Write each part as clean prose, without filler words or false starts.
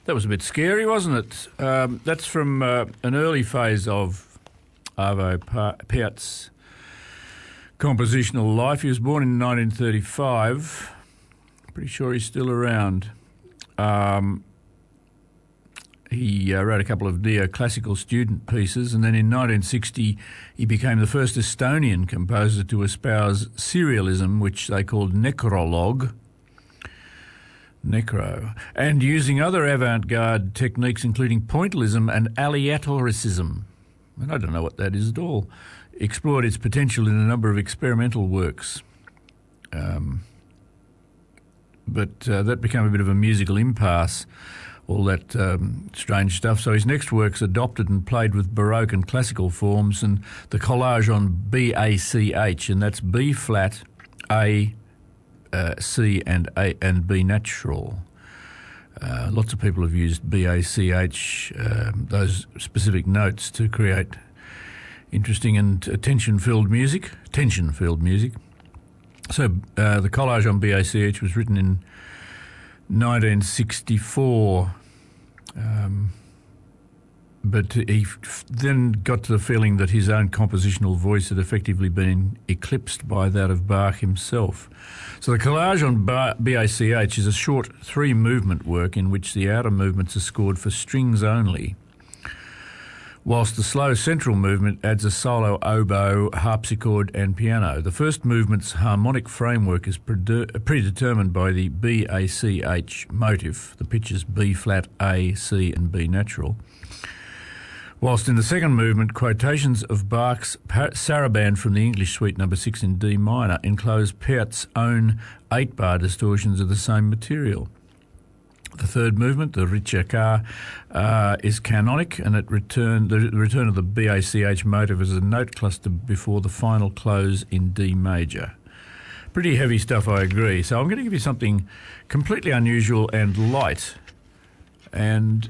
That was a bit scary, wasn't it? That's from an early phase of Arvo Päirt's compositional life. He was born in 1935. Pretty sure he's still around. He wrote a couple of neoclassical student pieces, and then in 1960 he became the first Estonian composer to espouse serialism, which they called necro, and using other avant-garde techniques including pointillism and aleatoricism. And I don't know what that is at all. Explored its potential in a number of experimental works. But that became a bit of a musical impasse, all that strange stuff. So his next works adopted and played with Baroque and classical forms, and the collage on BACH, and that's B flat, A, C and B natural. Lots of people have used BACH, those specific notes, to create interesting and tension-filled music. So the collage on BACH was written in 1964, but he then got to the feeling that his own compositional voice had effectively been eclipsed by that of Bach himself. So the collage on BACH is a short 3-movement work in which the outer movements are scored for strings only, whilst the slow central movement adds a solo oboe, harpsichord and piano. The first movement's harmonic framework is predetermined by the BACH motive. The pitches B flat, A, C and B natural. Whilst in the second movement, quotations of Bach's Saraband from the English Suite No. 6 in D minor enclose Päirt's own 8-bar distortions of the same material. The third movement, the Ricercar, is canonic, and the return of the BACH motive as a note cluster before the final close in D major. Pretty heavy stuff, I agree. So I'm going to give you something completely unusual and light, and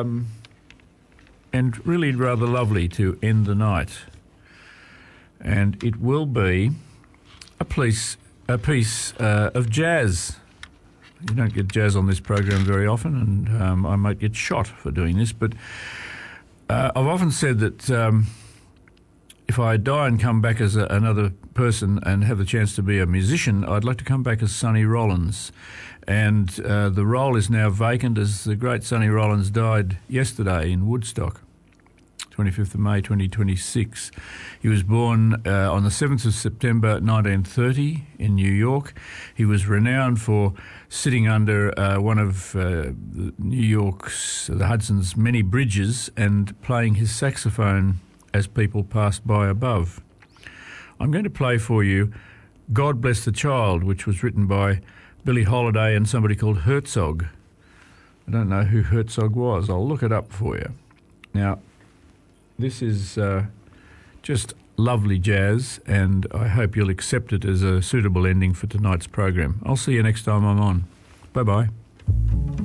really rather lovely to end the night. And it will be a piece of jazz. You don't get jazz on this program very often, and I might get shot for doing this, but I've often said that if I die and come back as another person and have the chance to be a musician, I'd like to come back as Sonny Rollins. And the role is now vacant, as the great Sonny Rollins died yesterday in Woodstock, 25th of May 2026. He was born on the 7th of September 1930 in New York. He was renowned for sitting under one of New York's, the Hudson's, many bridges and playing his saxophone as people passed by above. I'm going to play for you God Bless the Child, which was written by Billie Holiday and somebody called Herzog. I don't know who Herzog was. I'll look it up for you. Now, this is just lovely jazz, and I hope you'll accept it as a suitable ending for tonight's program. I'll see you next time I'm on. Bye-bye.